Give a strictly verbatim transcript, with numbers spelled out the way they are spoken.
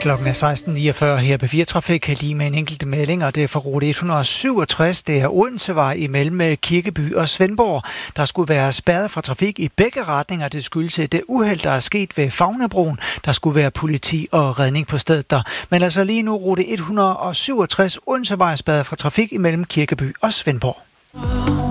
Klokken er seksten niogfyrre her på fire Trafik, lige med en enkelt melding, og det er fra rute et hundrede syvogtres. Det er Odensevej imellem Kirkeby og Svendborg. Der skulle være spærret fra trafik i begge retninger. Det skyldes det uheld, der er sket ved Fagnebroen. Der skulle være politi og redning på stedet der. Men altså lige nu rute et hundrede syvogtres Odensevej spærret fra trafik imellem Kirkeby og Svendborg.